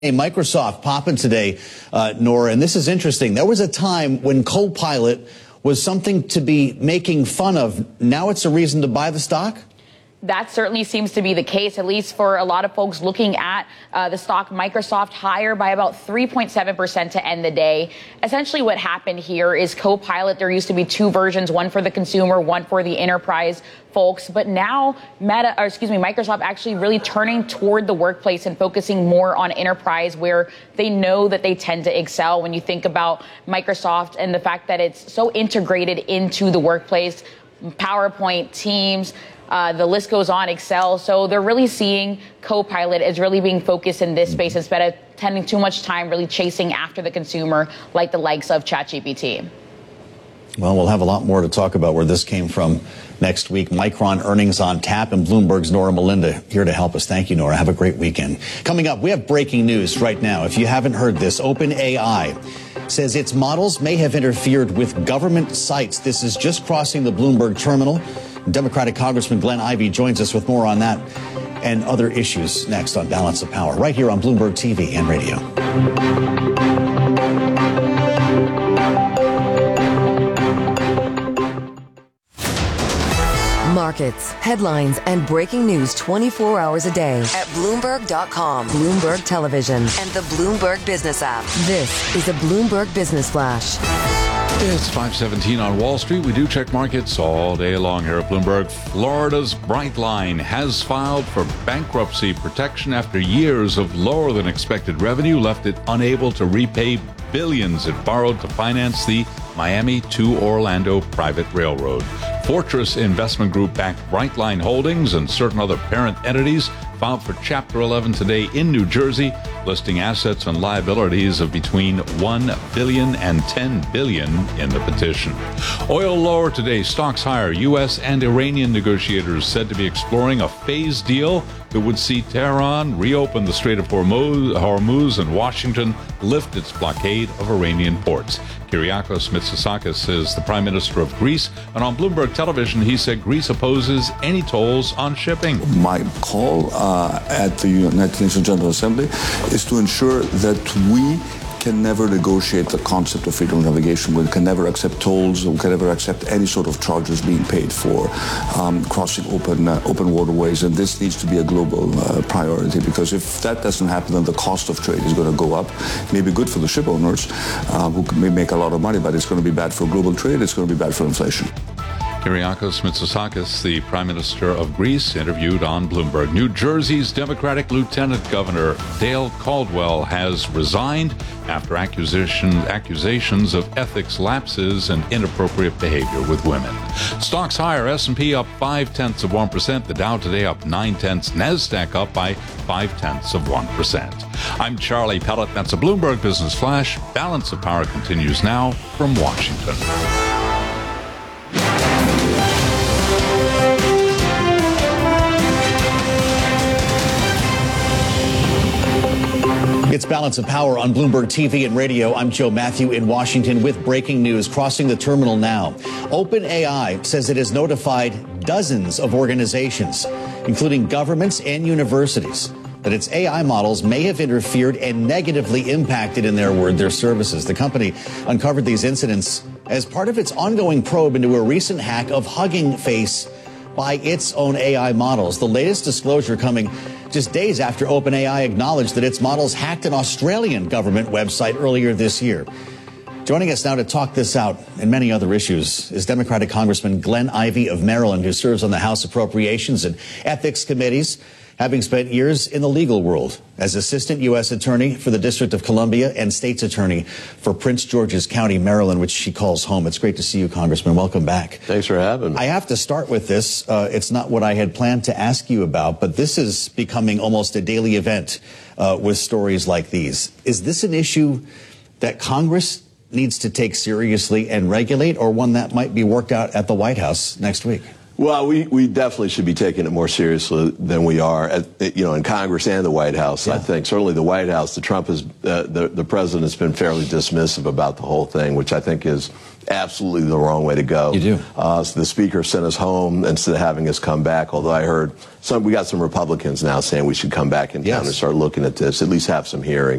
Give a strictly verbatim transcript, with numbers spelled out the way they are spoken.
Hey, Microsoft popping today, uh, Nora, and this is interesting. There was a time when Copilot was something to be making fun of. Now it's a reason to buy the stock? That certainly seems to be the case, at least for a lot of folks looking at uh, the stock. Microsoft higher by about three point seven percent to end the day. Essentially what happened here is Copilot, there used to be two versions, one for the consumer, one for the enterprise folks. But now Meta, or excuse me, Microsoft actually really turning toward the workplace and focusing more on enterprise, where they know that they tend to excel. When you think about Microsoft and the fact that it's so integrated into the workplace, PowerPoint, Teams, Uh, the list goes on, Excel. So they're really seeing Copilot as really being focused in this space instead of spending too much time really chasing after the consumer like the likes of ChatGPT. Well, we'll have a lot more to talk about where this came from next week. Micron earnings on tap, and Bloomberg's Nora Melinda here to help us. Thank you, Nora. Have a great weekend. Coming up, we have breaking news right now. If you haven't heard this, OpenAI says its models may have interfered with government sites. This is just crossing the Bloomberg terminal. Democratic Congressman Glenn Ivey joins us with more on that and other issues next on Balance of Power, right here on Bloomberg T V and radio. Markets, headlines, and breaking news twenty-four hours a day at Bloomberg dot com, Bloomberg Television, and the Bloomberg Business app. This is a Bloomberg Business Flash. It's five seventeen on Wall Street. We do check markets all day long here at Bloomberg. Florida's Brightline has filed for bankruptcy protection after years of lower than expected revenue left it unable to repay billions it borrowed to finance the Miami to Orlando private railroad. Fortress Investment Group backed Brightline Holdings and certain other parent entities filed for Chapter eleven today in New Jersey, listing assets and liabilities of between one billion dollars and ten billion dollars in the petition. Oil lower today, stocks higher. U S and Iranian negotiators said to be exploring a phased deal that would see Tehran reopen the Strait of Hormuz, Hormuz and Washington lift its blockade of Iranian ports. Kyriakos Mitsotakis is the Prime Minister of Greece, and on Bloomberg Television he said Greece opposes any tolls on shipping. My call uh, at the United Nations General Assembly is to ensure that we can never negotiate the concept of freedom of navigation. We can never accept tolls. We can never accept any sort of charges being paid for um, crossing open uh, open waterways. And this needs to be a global uh, priority, because if that doesn't happen, then the cost of trade is going to go up. It may be good for the ship owners uh, who may make a lot of money, but it's going to be bad for global trade. It's going to be bad for inflation. Kyriakos Mitsotakis, the Prime Minister of Greece, interviewed on Bloomberg. New Jersey's Democratic Lieutenant Governor Dale Caldwell has resigned after accusation, accusations of ethics lapses and inappropriate behavior with women. Stocks higher, S and P up five-tenths of one percent. The Dow today up nine-tenths. NASDAQ up by five-tenths of one percent. I'm Charlie Pellet. That's a Bloomberg Business Flash. Balance of Power continues now from Washington. It's Balance of Power on Bloomberg T V and radio. I'm Joe Matthew in Washington with breaking news crossing the terminal now. OpenAI says it has notified dozens of organizations, including governments and universities, that its A I models may have interfered and negatively impacted, in their word, their services. The company uncovered these incidents as part of its ongoing probe into a recent hack of Hugging Face by its own A I models. The latest disclosure coming just days after OpenAI acknowledged that its models hacked an Australian government website earlier this year. Joining us now to talk this out and many other issues is Democratic Congressman Glenn Ivey of Maryland, who serves on the House Appropriations and Ethics Committees, having spent years in the legal world as Assistant U S Attorney for the District of Columbia and State's Attorney for Prince George's County, Maryland, which she calls home. It's great to see you, Congressman. Welcome back. Thanks for having me. I have to start with this. Uh, it's not what I had planned to ask you about, but this is becoming almost a daily event uh, with stories like these. Is this an issue that Congress needs to take seriously and regulate, or one that might be worked out at the White House next week? Well, we, we definitely should be taking it more seriously than we are, at, you know, in Congress and the White House. Yeah. I think certainly the White House, the Trump has, uh, the the president's been fairly dismissive about the whole thing, which I think is absolutely the wrong way to go. You do. Uh, so the speaker sent us home instead of having us come back. Although I heard some, we got some Republicans now saying we should come back in town yes. and start looking at this, at least have some hearings.